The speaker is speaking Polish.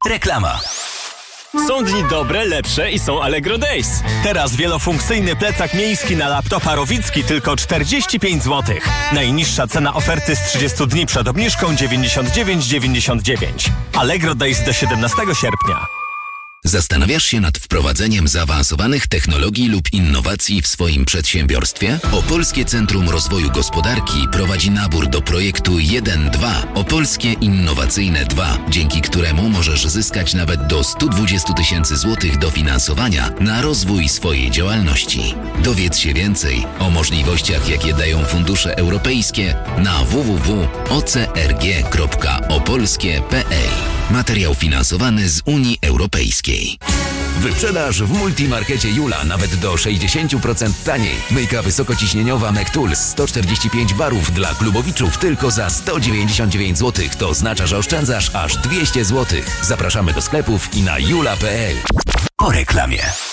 Reklama. Są dni dobre, lepsze i są Allegro Days. Teraz wielofunkcyjny plecak miejski na laptopa Rowicki tylko 45 zł. Najniższa cena oferty z 30 dni przed obniżką 99,99. Allegro Days do 17 sierpnia. Zastanawiasz się nad wprowadzeniem zaawansowanych technologii lub innowacji w swoim przedsiębiorstwie? Opolskie Centrum Rozwoju Gospodarki prowadzi nabór do projektu 1-2 Opolskie Innowacyjne 2, dzięki któremu możesz zyskać nawet do 120 000 złotych dofinansowania na rozwój swojej działalności. Dowiedz się więcej o możliwościach, jakie dają fundusze europejskie na www.ocrg.opolskie.pl. Materiał finansowany z Unii Europejskiej. Wyprzedaż w Multimarkecie Jula nawet do 60% taniej. Myjka wysokociśnieniowa Mectools 145 barów dla klubowiczów tylko za 199 zł. To oznacza, że oszczędzasz aż 200 zł. Zapraszamy do sklepów i na jula.pl. Po reklamie.